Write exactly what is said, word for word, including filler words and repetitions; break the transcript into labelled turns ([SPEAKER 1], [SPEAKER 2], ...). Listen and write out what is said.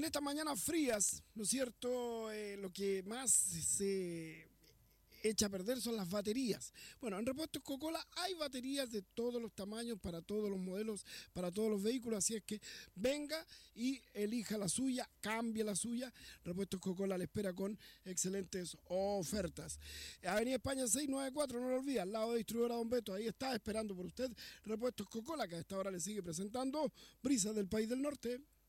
[SPEAKER 1] En estas mañanas frías, ¿no es cierto? Eh, lo que más se echa a perder son las baterías. Bueno, en Repuestos Coca-Cola hay baterías de todos los tamaños, para todos los modelos, para todos los vehículos, así es que venga y elija la suya, cambie la suya. Repuestos Coca-Cola le espera con excelentes ofertas. Avenida España seiscientos noventa y cuatro, no lo olvide, al lado de distribuidora Don Beto, ahí está esperando por usted Repuestos Coca-Cola, que a esta hora le sigue presentando Brisas del País del Norte.